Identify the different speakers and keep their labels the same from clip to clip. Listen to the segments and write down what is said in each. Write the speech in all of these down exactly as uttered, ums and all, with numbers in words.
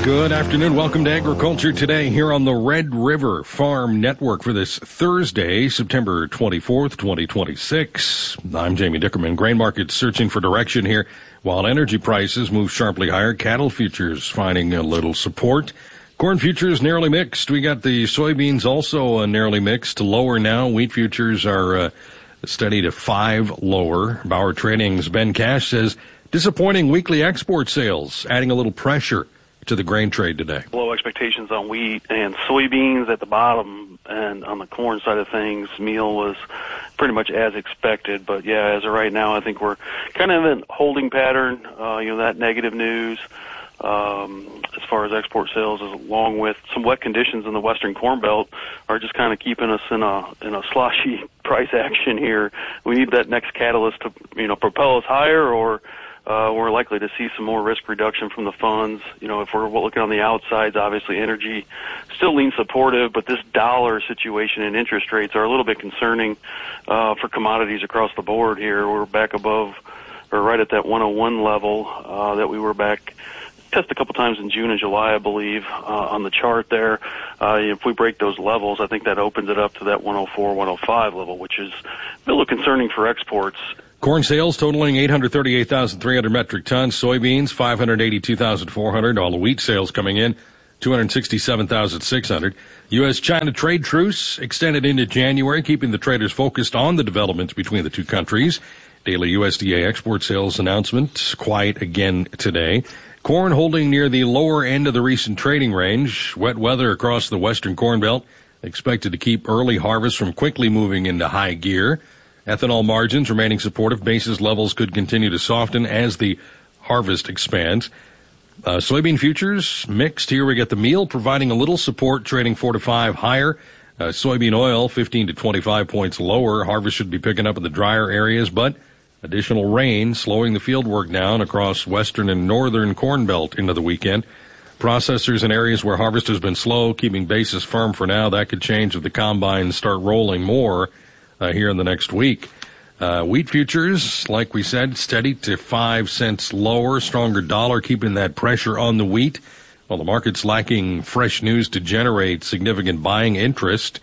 Speaker 1: Good afternoon. Welcome to Agriculture Today here on the Red River Farm Network for this Thursday, September twenty-fourth, twenty twenty-six. I'm Jamie Dickerman. Grain markets searching for direction here. While energy prices move sharply higher, cattle futures finding a little support. Corn futures narrowly mixed. We got the soybeans also uh, narrowly mixed to lower now. Wheat futures are uh, steady to five lower. Bauer Trading's Ben Cash says disappointing weekly export sales, adding a little pressure to the grain trade today.
Speaker 2: Low expectations on wheat and soybeans at the bottom, and on the corn side of things, meal was pretty much as expected. But yeah, as of right now, I think we're kind of in a holding pattern. Uh, you know, that negative news um, as far as export sales, along with some wet conditions in the Western Corn Belt, are just kind of keeping us in a in a sloshy price action here. We need that next catalyst to you know propel us higher, or Uh, we're likely to see some more risk reduction from the funds. You know, if we're looking on the outsides, obviously energy still leans supportive, but this dollar situation and interest rates are a little bit concerning uh, for commodities across the board here. We're back above, or right at that one oh one level uh, that we were back, test a couple times in June and July, I believe, uh, on the chart there. Uh, if we break those levels, I think that opens it up to that one oh four, one oh five level, which is a little concerning for exports.
Speaker 1: Corn sales totaling eight hundred thirty-eight thousand three hundred metric tons. Soybeans, five hundred eighty-two thousand four hundred. All the wheat sales coming in, two hundred sixty-seven thousand six hundred. U S China trade truce extended into January, keeping the traders focused on the developments between the two countries. Daily U S D A export sales announcement quiet again today. Corn holding near the lower end of the recent trading range. Wet weather across the Western Corn Belt expected to keep early harvest from quickly moving into high gear. Ethanol margins remaining supportive. Basis levels could continue to soften as the harvest expands. Uh, soybean futures mixed. Here we get the meal providing a little support, trading four to five higher. Uh, soybean oil fifteen to twenty-five points lower. Harvest should be picking up in the drier areas, but additional rain slowing the field work down across western and northern Corn Belt into the weekend. Processors in areas where harvest has been slow, keeping basis firm for now. That could change if the combines start rolling more Uh, here in the next week. Uh, wheat futures, like we said, steady to five cents lower. Stronger dollar keeping that pressure on the wheat. While the market's lacking fresh news to generate significant buying interest,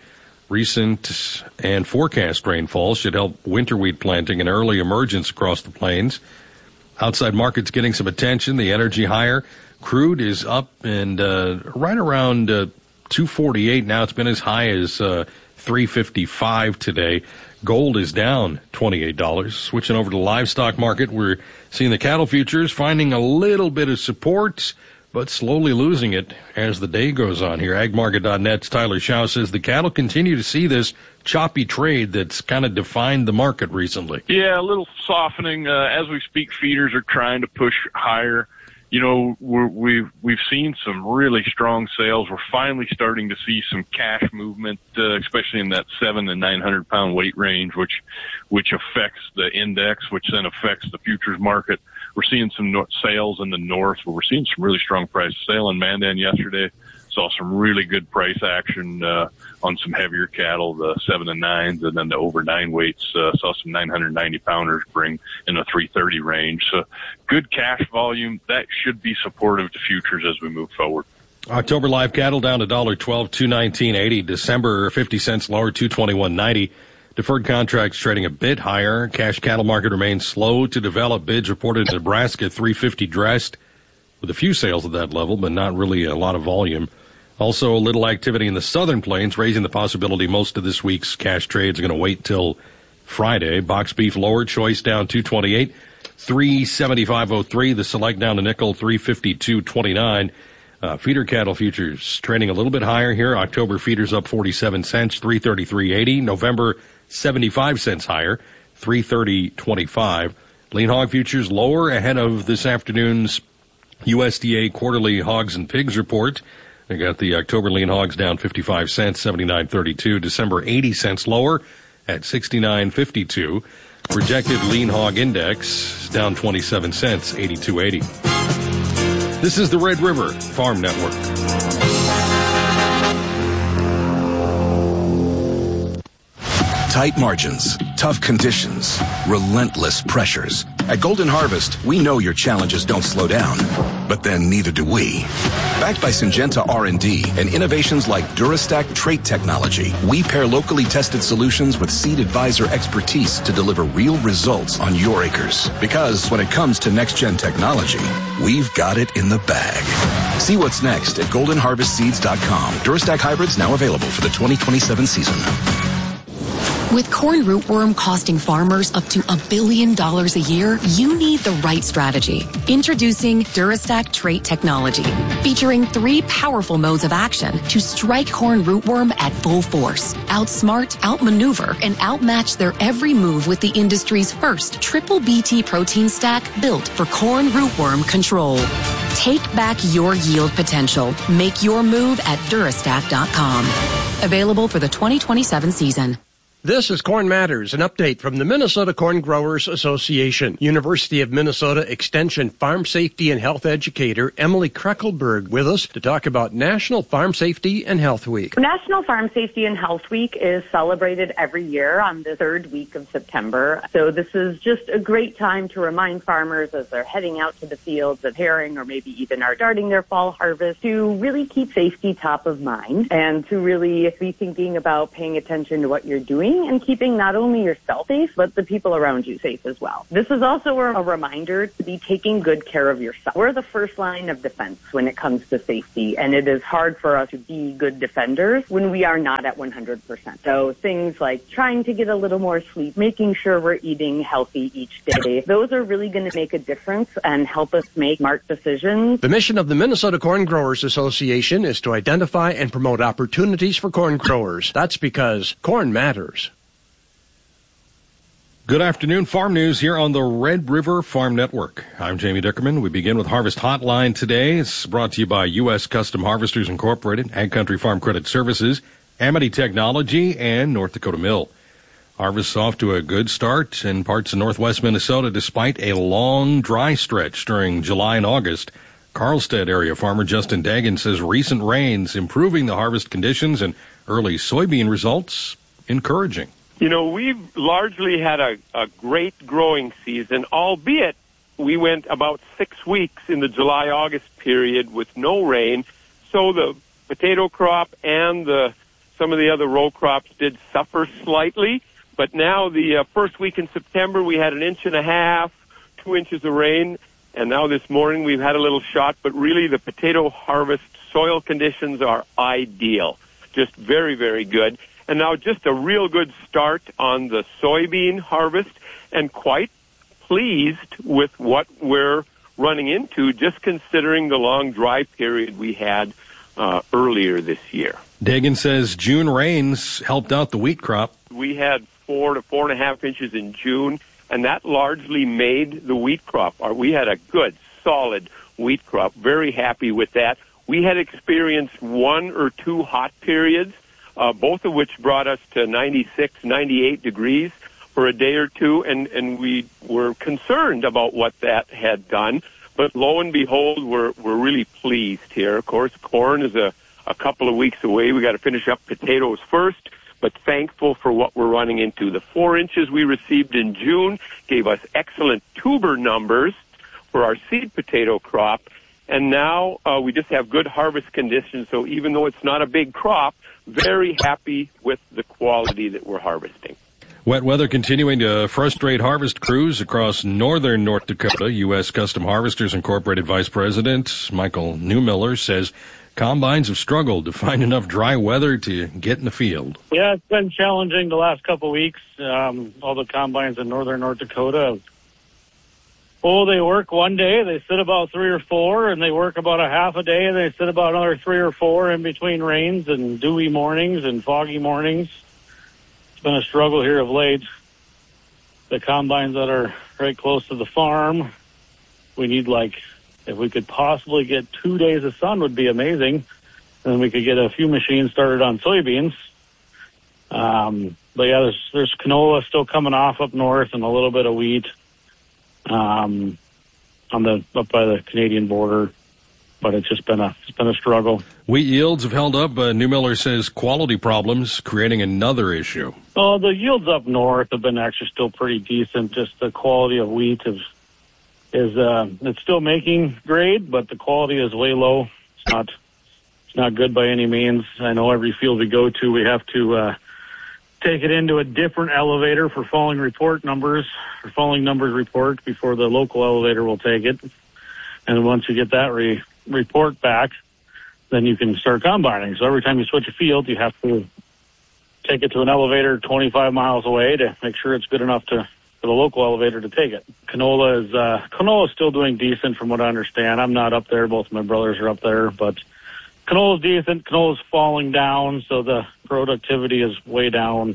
Speaker 1: recent and forecast rainfall should help winter wheat planting and early emergence across the plains. Outside markets getting some attention. The energy higher. Crude is up and uh, right around uh, two forty-eight. Now it's been as high as uh, three fifty-five today. Gold is down twenty-eight dollars. Switching over to the livestock market, we're seeing the cattle futures finding a little bit of support, but slowly losing it as the day goes on here. ag market dot net's Tyler Schau says the cattle continue to see this choppy trade that's kind of defined the market recently.
Speaker 3: Yeah, a little softening. Uh, as we speak, feeders are trying to push higher. You know, we're, we've we've seen some really strong sales. We're finally starting to see some cash movement, uh, especially in that seven to nine hundred pound weight range, which which affects the index, which then affects the futures market. We're seeing some no- sales in the north, where we're seeing some really strong price sale in Mandan yesterday. Saw some really good price action uh, on some heavier cattle, the seven and nines, and then the over nine weights. Uh, saw some nine hundred ninety pounders bring in the three thirty range. So good cash volume. That should be supportive to futures as we move forward.
Speaker 1: October live cattle down one dollar twelve, two nineteen eighty. December fifty cents lower, two twenty-one ninety. Deferred contracts trading a bit higher. Cash cattle market remains slow to develop. Bids reported in Nebraska three fifty dressed, with a few sales at that level, but not really a lot of volume. Also, a little activity in the southern plains, raising the possibility most of this week's cash trades are going to wait till Friday. Box beef lower, choice down two twenty-eight, three seventy-five oh three. The select down to nickel, three fifty-two twenty-nine. Uh, feeder cattle futures trading a little bit higher here. October feeders up forty-seven cents, three thirty-three eighty. November seventy-five cents higher, three thirty twenty-five. Lean hog futures lower ahead of this afternoon's U S D A quarterly hogs and pigs report. They got the October lean hogs down fifty-five cents, seventy-nine thirty-two. December eighty cents lower at sixty-nine fifty-two. Projected lean hog index down twenty-seven cents, eighty-two eighty. This is the Red River Farm Network.
Speaker 4: Tight margins, tough conditions, relentless pressures. At Golden Harvest, we know your challenges don't slow down, but then neither do we. Backed by Syngenta R and D and innovations like Durastack trait technology, we pair locally tested solutions with Seed Advisor expertise to deliver real results on your acres. Because when it comes to next-gen technology, we've got it in the bag. See what's next at golden harvest seeds dot com. Durastack hybrids now available for the twenty twenty-seven season.
Speaker 5: With corn rootworm costing farmers up to a billion dollars a year, you need the right strategy. Introducing Durastack trait technology, featuring three powerful modes of action to strike corn rootworm at full force, outsmart, outmaneuver, and outmatch their every move with the industry's first triple B T protein stack built for corn rootworm control. Take back your yield potential. Make your move at Durastack dot com. Available for the twenty twenty-seven season.
Speaker 6: This is Corn Matters, an update from the Minnesota Corn Growers Association. University of Minnesota Extension Farm Safety and Health Educator Emily Kreckelberg with us to talk about National Farm Safety and Health Week.
Speaker 7: National Farm Safety and Health Week is celebrated every year on the third week of September. So this is just a great time to remind farmers as they're heading out to the fields of herring or maybe even are starting their fall harvest to really keep safety top of mind and to really be thinking about paying attention to what you're doing and keeping not only yourself safe, but the people around you safe as well. This is also a reminder to be taking good care of yourself. We're the first line of defense when it comes to safety, and it is hard for us to be good defenders when we are not at one hundred percent. So things like trying to get a little more sleep, making sure we're eating healthy each day, those are really going to make a difference and help us make smart decisions.
Speaker 6: The mission of the Minnesota Corn Growers Association is to identify and promote opportunities for corn growers. That's because corn matters.
Speaker 1: Good afternoon. Farm news here on the Red River Farm Network. I'm Jamie Dickerman. We begin with Harvest Hotline today. It's brought to you by U S Custom Harvesters Incorporated, Ag Country Farm Credit Services, Amity Technology, and North Dakota Mill. Harvest's off to a good start in parts of northwest Minnesota despite a long dry stretch during July and August. Carlstead area farmer Justin Dagan says recent rains improving the harvest conditions and early soybean results encouraging.
Speaker 8: You know, we've largely had a, a great growing season, albeit we went about six weeks in the July-August period with no rain, so the potato crop and the, some of the other row crops did suffer slightly. But now the uh, first week in September, we had an inch and a half, two inches of rain, and now this morning we've had a little shot, but really the potato harvest soil conditions are ideal, just very, very good. And now just a real good start on the soybean harvest, and quite pleased with what we're running into, just considering the long dry period we had uh, earlier this year.
Speaker 1: Dagan says June rains helped out the wheat crop.
Speaker 8: We had four to four and a half inches in June, and that largely made the wheat crop. We had a good, solid wheat crop. Very happy with that. We had experienced one or two hot periods, Uh, both of which brought us to ninety-six, ninety-eight degrees for a day or two, and, and we were concerned about what that had done. But lo and behold, we're, we're really pleased here. Of course, corn is a, a couple of weeks away. We got to finish up potatoes first, but thankful for what we're running into. The four inches we received in June gave us excellent tuber numbers for our seed potato crop, and now uh, we just have good harvest conditions, so even though it's not a big crop, very happy with the quality that we're harvesting.
Speaker 1: Wet weather continuing to frustrate harvest crews across northern North Dakota. U S Custom Harvesters Incorporated Vice President Michael Newmiller says combines have struggled to find enough dry weather to get in the field.
Speaker 9: Yeah, it's been challenging the last couple of weeks. Um, all the combines in northern North Dakota, oh, they work one day, they sit about three or four, and they work about a half a day, and they sit about another three or four in between rains and dewy mornings and foggy mornings. It's been a struggle here of late. The combines that are right close to the farm, we need, like, if we could possibly get two days of sun would be amazing. Then we could get a few machines started on soybeans. Um, but, yeah, there's, there's canola still coming off up north and a little bit of wheat. Um, on the up by the Canadian border, but it's just been a it's been a struggle.
Speaker 1: Wheat yields have held up. Uh, Newmiller says quality problems creating another issue.
Speaker 9: Oh, the yields up north have been actually still pretty decent. Just the quality of wheat is is uh, it's still making grade, but the quality is way low. It's not, it's not good by any means. I know every field we go to, we have to uh, take it into a different elevator for falling report numbers, or falling numbers report before the local elevator will take it. And once you get that re- report back, then you can start combining. So every time you switch a field, you have to take it to an elevator twenty-five miles away to make sure it's good enough to for the local elevator to take it. Canola is uh, canola is still doing decent from what I understand. I'm not up there. Both of my brothers are up there, but canola is decent. Canola is falling down, so the productivity is way down.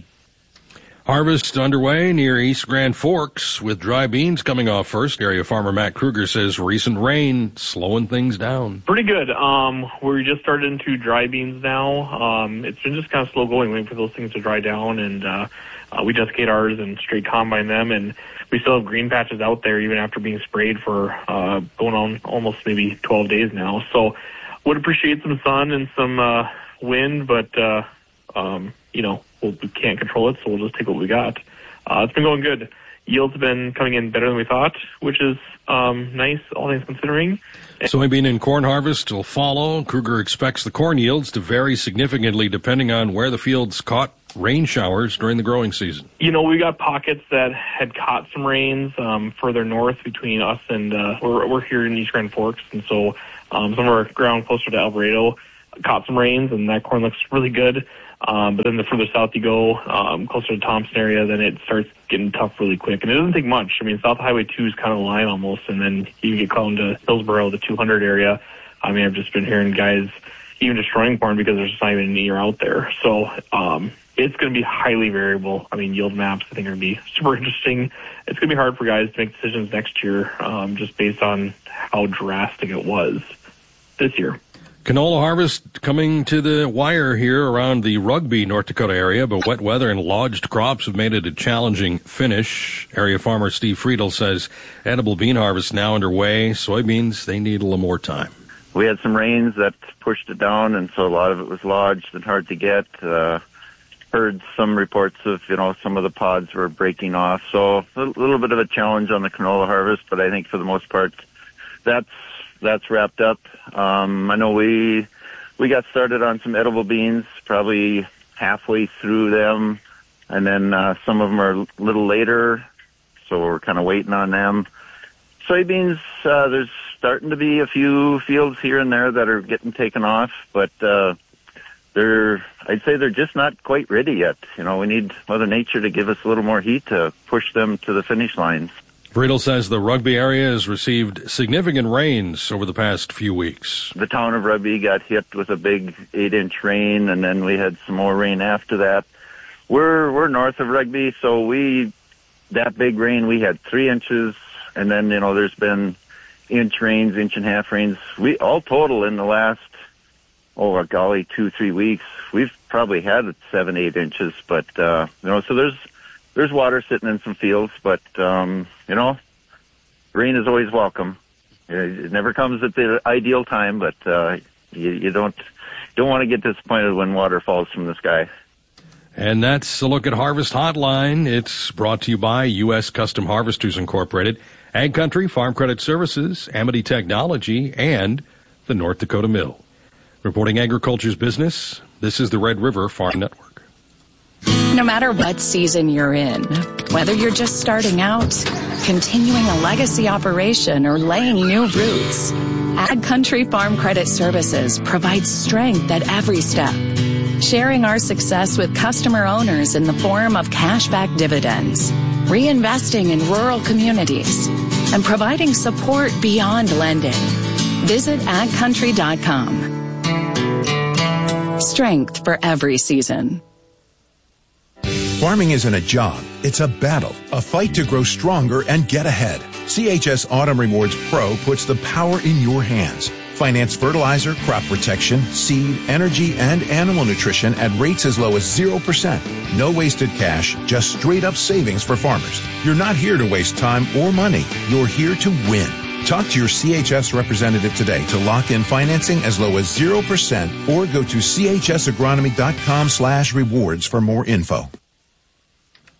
Speaker 1: Harvest underway near East Grand Forks with dry beans coming off first. Area farmer Matt Kruger says recent rain slowing things down.
Speaker 10: Pretty good. Um, we're just started into dry beans now. Um, it's been just kind of slow going, waiting for those things to dry down, and uh, uh, we desiccate ours and straight combine them, and we still have green patches out there even after being sprayed for uh, going on almost maybe twelve days now. So would appreciate some sun and some uh, wind, but uh, um, you know, we can't control it, so we'll just take what we got. Uh, it's been going good. Yields have been coming in better than we thought, which is um, nice, all things considering.
Speaker 1: Soybean and corn harvest will follow. Kruger expects the corn yields to vary significantly depending on where the fields caught rain showers during the growing season.
Speaker 10: You know, we got pockets that had caught some rains um, further north between us and uh, we're, we're here in East Grand Forks, and so um, some of our ground closer to Alvarado caught some rains, and that corn looks really good. Um, but then the further south you go, um, closer to Thompson area, then it starts getting tough really quick. And it doesn't take much. I mean, South Highway two is kind of a line almost, and then you get called into Hillsboro, the two hundred area. I mean, I've just been hearing guys even destroying corn because there's just not even an ear out there. So um, it's going to be highly variable. I mean, yield maps, I think, are going to be super interesting. It's going to be hard for guys to make decisions next year um, just based on how drastic it was this year.
Speaker 1: Canola harvest coming to the wire here around the Rugby, North Dakota area, but wet weather and lodged crops have made it a challenging finish. Area farmer Steve Friedel says edible bean harvest now underway. Soybeans, they need a little more time.
Speaker 11: We had some rains that pushed it down, and so a lot of it was lodged and hard to get. Uh, heard some reports of, you know, some of the pods were breaking off. So a little bit of a challenge on the canola harvest, but I think for the most part, that's That's wrapped up. Um, I know we we got started on some edible beans, probably halfway through them, and then uh, some of them are a little later, so we're kind of waiting on them. Soybeans, uh, there's starting to be a few fields here and there that are getting taken off, but uh, they're I'd say they're just not quite ready yet. You know, we need Mother Nature to give us a little more heat to push them to the finish lines.
Speaker 1: Friedel says the Rugby area has received significant rains over the past few weeks.
Speaker 11: The town of Rugby got hit with a big eight-inch rain, and then we had some more rain after that. We're we're north of Rugby, so we that big rain we had three inches, and then you know there's been inch rains, inch and a half rains. We all total in the last oh golly two three weeks we've probably had seven eight inches, but uh, you know so there's. There's water sitting in some fields, but, um, you know, rain is always welcome. It never comes at the ideal time, but uh, you, you don't don't want to get disappointed when water falls from the sky.
Speaker 1: And that's a look at Harvest Hotline. It's brought to you by U S Custom Harvesters Incorporated, Ag Country, Farm Credit Services, Amity Technology, and the North Dakota Mill. Reporting agriculture's business, this is the Red River Farm Network.
Speaker 5: No matter what season you're in, whether you're just starting out, continuing a legacy operation, or laying new roots, Ag Country Farm Credit Services provides strength at every step, sharing our success with customer owners in the form of cashback dividends, reinvesting in rural communities, and providing support beyond lending. Visit ag country dot com. Strength for every season.
Speaker 12: Farming isn't a job, it's a battle, a fight to grow stronger and get ahead. C H S Autumn Rewards Pro puts the power in your hands. Finance fertilizer, crop protection, seed, energy, and animal nutrition at rates as low as zero percent. No wasted cash, just straight up savings for farmers. You're not here to waste time or money. You're here to win. Talk to your C H S representative today to lock in financing as low as zero percent or go to C H S agronomy dot com slash rewards for more info.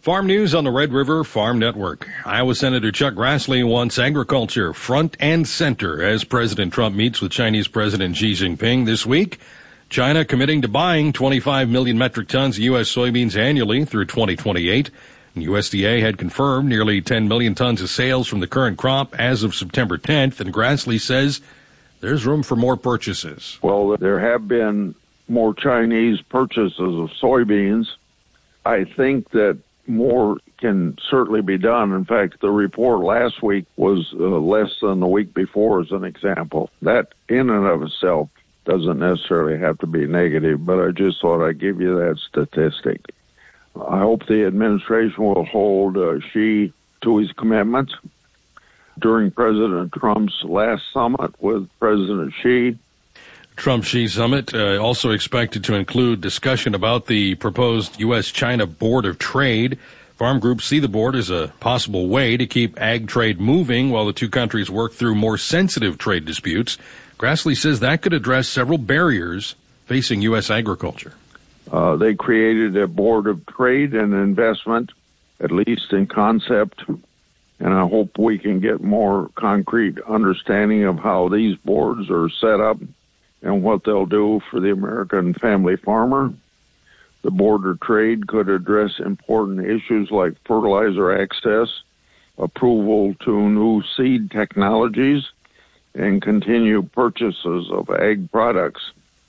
Speaker 1: Farm news on the Red River Farm Network. Iowa Senator Chuck Grassley wants agriculture front and center as President Trump meets with Chinese President Xi Jinping this week. China committing to buying twenty-five million metric tons of U S soybeans annually through twenty twenty-eight. U S D A had confirmed nearly ten million tons of sales from the current crop as of September tenth, and Grassley says there's room for more purchases.
Speaker 13: Well, there have been more Chinese purchases of soybeans. I think that more can certainly be done. In fact, the report last week was uh, less than the week before, as an example. That in and of itself doesn't necessarily have to be negative, but I just thought I'd give you that statistic. I hope the administration will hold uh, Xi to his commitments. During President Trump's last summit with President Xi,
Speaker 1: Trump-Xi summit uh, also expected to include discussion about the proposed U S China Board of Trade. Farm groups see the board as a possible way to keep ag trade moving while the two countries work through more sensitive trade disputes. Grassley says that could address several barriers facing U S agriculture.
Speaker 13: Uh, they created a Board of Trade and Investment, at least in concept, and I hope we can get more concrete understanding of how these boards are set up and what they'll do for the American family farmer. The Board of Trade could address important issues like fertilizer access, approval to new seed technologies, and continue purchases of ag products.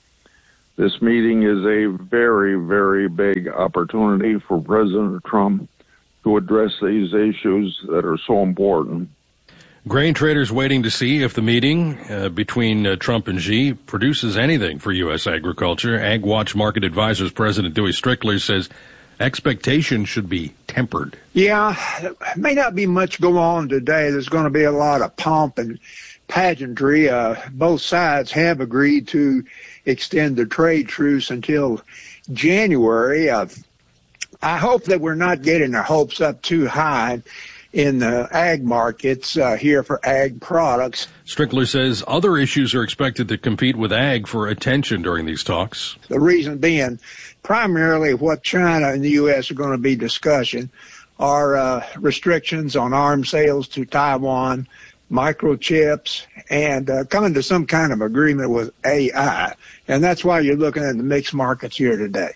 Speaker 13: This meeting is a very, very big opportunity for President Trump to address these issues that are so important.
Speaker 1: Grain traders waiting to see if the meeting uh, between uh, Trump and Xi produces anything for U S agriculture. AgWatch Market Advisors President Dewey Strickler says expectations should be tempered.
Speaker 14: Yeah, there may not be much going on today. There's going to be a lot of pomp and pageantry. Uh, both sides have agreed to extend the trade truce until January. Uh, I hope that we're not getting our hopes up too high in the ag markets uh, here for ag products.
Speaker 1: Strickler says other issues are expected to compete with ag for attention during these talks.
Speaker 14: The reason being, primarily what China and the U S are going to be discussing are uh, restrictions on arms sales to Taiwan, microchips, and uh, coming to some kind of agreement with A I. And that's why you're looking at the mixed markets here today.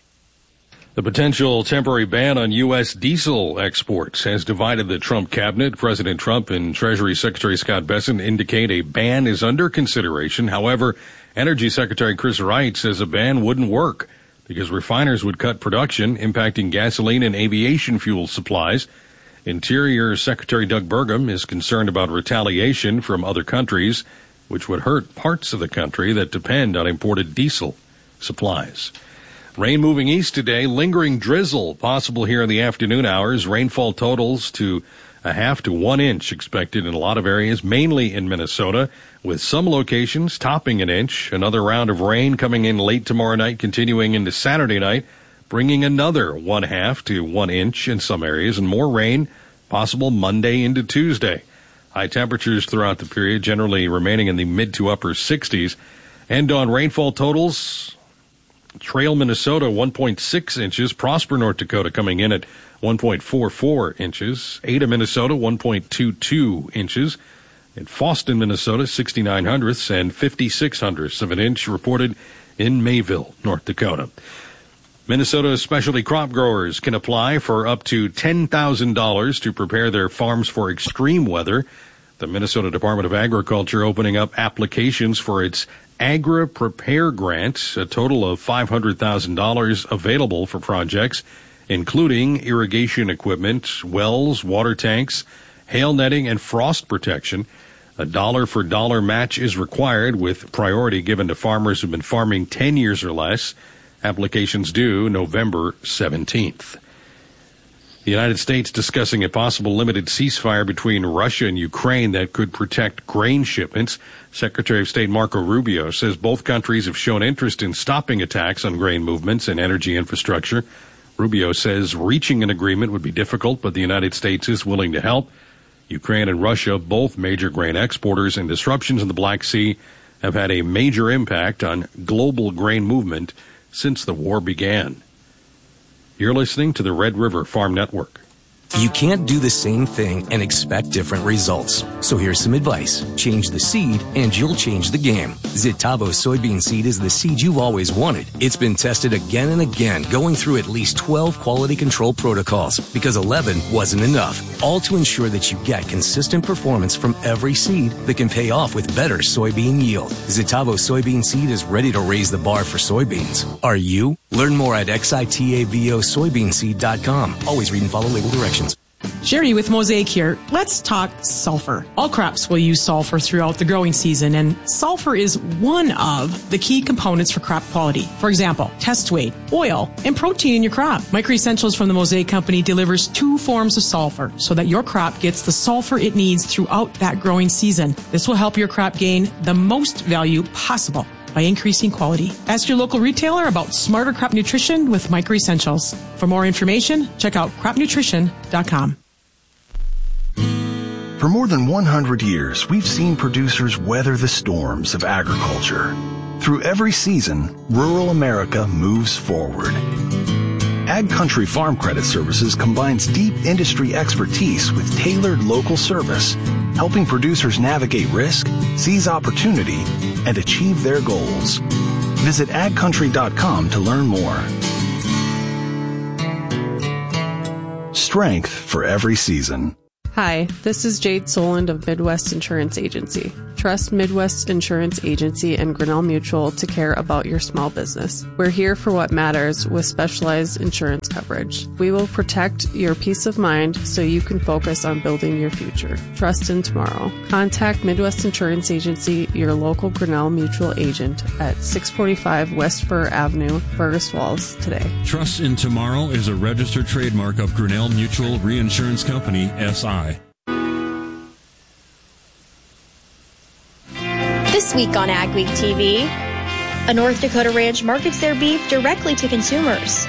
Speaker 1: The potential temporary ban on U S diesel exports has divided the Trump cabinet. President Trump and Treasury Secretary Scott Bessent indicate a ban is under consideration. However, Energy Secretary Chris Wright says a ban wouldn't work because refiners would cut production, impacting gasoline and aviation fuel supplies. Interior Secretary Doug Burgum is concerned about retaliation from other countries, which would hurt parts of the country that depend on imported diesel supplies. Rain moving east today, lingering drizzle possible here in the afternoon hours. Rainfall totals to a half to one inch expected in a lot of areas, mainly in Minnesota, with some locations topping an inch. Another round of rain coming in late tomorrow night, continuing into Saturday night, bringing another one half to one inch in some areas, and more rain possible Monday into Tuesday. High temperatures throughout the period, generally remaining in the mid to upper sixties. And on rainfall totals, Trail, Minnesota, one point six inches. Prosper, North Dakota, coming in at one point four four inches. Ada, Minnesota, one point two two inches. In Foston, Minnesota, sixty-nine hundredths and fifty-six hundredths of an inch reported in Mayville, North Dakota. Minnesota specialty crop growers can apply for up to ten thousand dollars to prepare their farms for extreme weather. The Minnesota Department of Agriculture opening up applications for its Agri Prepare Grant, a total of five hundred thousand dollars available for projects, including irrigation equipment, wells, water tanks, hail netting, and frost protection. A dollar-for-dollar match is required, with priority given to farmers who've been farming ten years or less. Applications due November seventeenth. The United States discussing a possible limited ceasefire between Russia and Ukraine that could protect grain shipments. Secretary of State Marco Rubio says both countries have shown interest in stopping attacks on grain movements and energy infrastructure. Rubio says reaching an agreement would be difficult, but the United States is willing to help. Ukraine and Russia, both major grain exporters, and disruptions in the Black Sea have had a major impact on global grain movement since the war began. You're listening to the Red River Farm Network.
Speaker 15: You can't do the same thing and expect different results. So here's some advice. Change the seed and you'll change the game. Zitavo soybean seed is the seed you've always wanted. It's been tested again and again, going through at least twelve quality control protocols because eleven wasn't enough. All to ensure that you get consistent performance from every seed that can pay off with better soybean yield. Zitavo soybean seed is ready to raise the bar for soybeans. Are you? Learn more at xitavo soybean seed dot com. Always read and follow label directions.
Speaker 16: Sherry with Mosaic here. Let's talk sulfur. All crops will use sulfur throughout the growing season, and sulfur is one of the key components for crop quality. For example, test weight, oil, and protein in your crop. Micro Essentials from the Mosaic Company delivers two forms of sulfur so that your crop gets the sulfur it needs throughout that growing season. This will help your crop gain the most value possible by increasing quality. Ask your local retailer about smarter crop nutrition with Micro Essentials. For more information, check out crop nutrition dot com.
Speaker 17: For more than one hundred years, we've seen producers weather the storms of agriculture. Through every season, rural America moves forward. Ag Country Farm Credit Services combines deep industry expertise with tailored local service, helping producers navigate risk, seize opportunity, and achieve their goals. Visit ag country dot com to learn more. Strength for every season.
Speaker 18: Hi, this is Jade Soland of Midwest Insurance Agency. Trust Midwest Insurance Agency and Grinnell Mutual to care about your small business. We're here for what matters with specialized insurance coverage. We will protect your peace of mind so you can focus on building your future. Trust in tomorrow. Contact Midwest Insurance Agency, your local Grinnell Mutual agent at six forty-five West Fur Avenue, Fergus Falls today.
Speaker 19: Trust in Tomorrow is a registered trademark of Grinnell Mutual Reinsurance Company, S I
Speaker 20: This week on Ag Week T V, a North Dakota ranch markets their beef directly to consumers.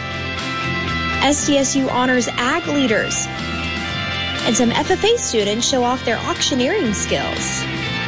Speaker 20: S D S U honors ag leaders. And some F F A students show off their auctioneering skills.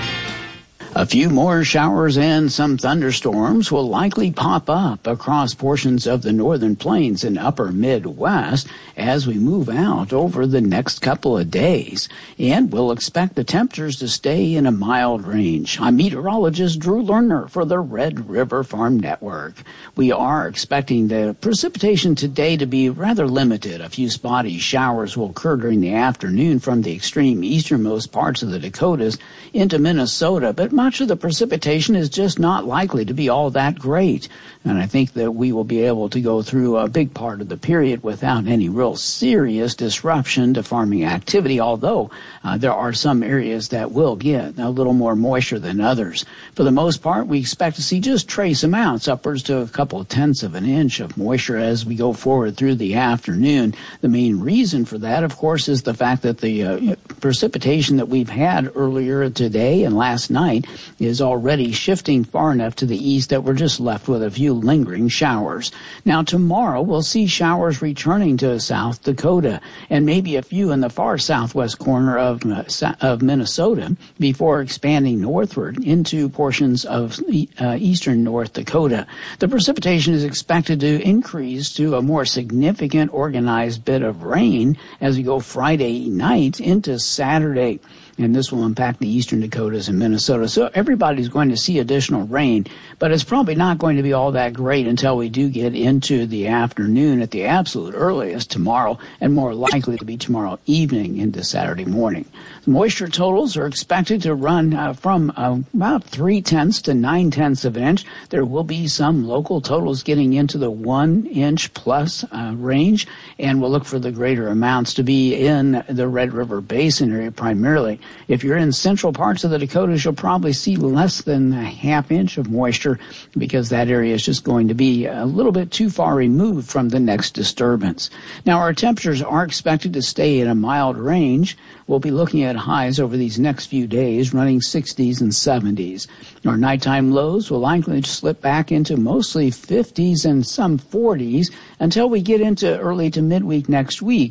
Speaker 21: A few more showers and some thunderstorms will likely pop up across portions of the northern plains and upper Midwest as we move out over the next couple of days. And we'll expect the temperatures to stay in a mild range. I'm meteorologist Drew Lerner for the Red River Farm Network. We are expecting the precipitation today to be rather limited. A few spotty showers will occur during the afternoon from the extreme easternmost parts of the Dakotas into Minnesota, but much of the precipitation is just not likely to be all that great. And I think that we will be able to go through a big part of the period without any real serious disruption to farming activity, although uh, there are some areas that will get a little more moisture than others. For the most part, we expect to see just trace amounts, upwards to a couple of tenths of an inch of moisture as we go forward through the afternoon. The main reason for that, of course, is the fact that the uh, precipitation that we've had earlier today and last night is already shifting far enough to the east that we're just left with a few lingering showers. Now, tomorrow we'll see showers returning to South Dakota and maybe a few in the far southwest corner of, uh, of Minnesota before expanding northward into portions of uh, eastern North Dakota. The precipitation is expected to increase to a more significant organized bit of rain as we go Friday night into Saturday. And this will impact the eastern Dakotas and Minnesota. So everybody's going to see additional rain, but it's probably not going to be all that great until we do get into the afternoon at the absolute earliest tomorrow, and more likely to be tomorrow evening into Saturday morning. The moisture totals are expected to run uh, from uh, about three-tenths to nine-tenths of an inch. There will be some local totals getting into the one-inch plus uh, range, and we'll look for the greater amounts to be in the Red River Basin area primarily. If you're in central parts of the Dakotas, you'll probably see less than a half inch of moisture because that area is just going to be a little bit too far removed from the next disturbance. Now, our temperatures are expected to stay in a mild range. We'll be looking at highs over these next few days, running sixties and seventies. Our nighttime lows will likely slip back into mostly fifties and some forties until we get into early to midweek next week,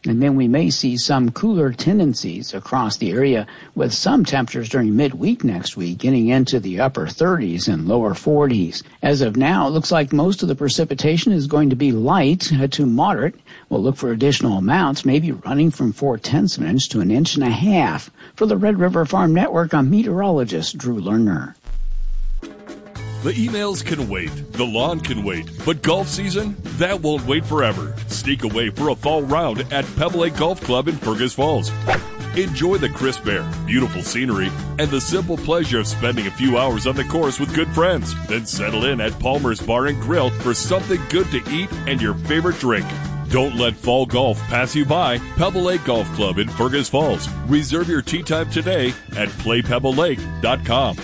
Speaker 21: And then we may see some cooler tendencies across the area with some temperatures during midweek next week getting into the upper thirties and lower forties. As of now, it looks like most of the precipitation is going to be light to moderate. We'll look for additional amounts, maybe running from four-tenths of an inch to an inch and a half. For the Red River Farm Network, I'm meteorologist Drew Lerner.
Speaker 2: The emails can wait, the lawn can wait, but golf season, that won't wait forever. Sneak away for a fall round at Pebble Lake Golf Club in Fergus Falls. Enjoy the crisp air, beautiful scenery, and the simple pleasure of spending a few hours on the course with good friends. Then settle in at Palmer's Bar and Grill for something good to eat and your favorite drink. Don't let fall golf pass you by. Pebble Lake Golf Club in Fergus Falls. Reserve your tee time today at play pebble lake dot com.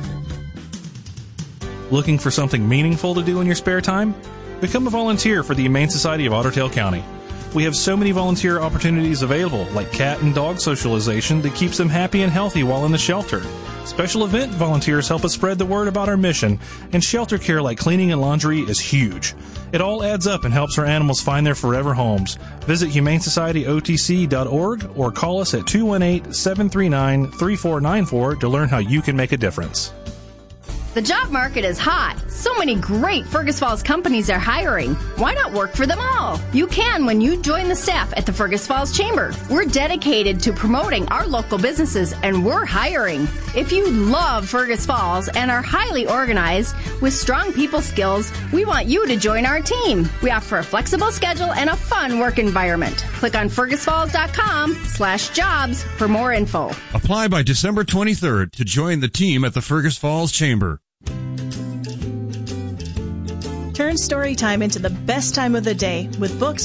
Speaker 22: Looking for something meaningful to do in your spare time? Become a volunteer for the Humane Society of Otter Tail County. We have so many volunteer opportunities available, like cat and dog socialization that keeps them happy and healthy while in the shelter. Special event volunteers help us spread the word about our mission, and shelter care like cleaning and laundry is huge. It all adds up and helps our animals find their forever homes. Visit humane society o t c dot org or call us at two one eight, seven three nine, three four nine four to learn how you can make a difference.
Speaker 23: The job market is hot. So many great Fergus Falls companies are hiring. Why not work for them all? You can when you join the staff at the Fergus Falls Chamber. We're dedicated to promoting our local businesses, and we're hiring. If you love Fergus Falls and are highly organized with strong people skills, we want you to join our team. We offer a flexible schedule and a fun work environment. Click on fergus falls dot com slash jobs for more info.
Speaker 19: Apply by December twenty-third to join the team at the Fergus Falls Chamber.
Speaker 24: Turn story time into the best time of the day with books